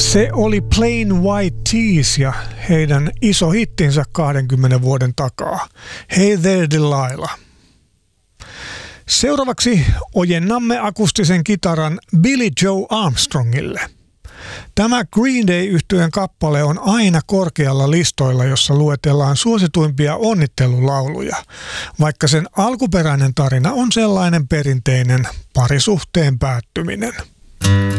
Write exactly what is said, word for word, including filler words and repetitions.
Se oli Plain White T's ja heidän iso hittinsä kahdenkymmenen vuoden takaa. Hey There Delilah. Seuraavaksi ojennamme akustisen kitaran Billie Joe Armstrongille. Tämä Green Day-yhtyeen kappale on aina korkealla listoilla, jossa luetellaan suosituimpia onnittelulauluja, vaikka sen alkuperäinen tarina on sellainen perinteinen parisuhteen päättyminen.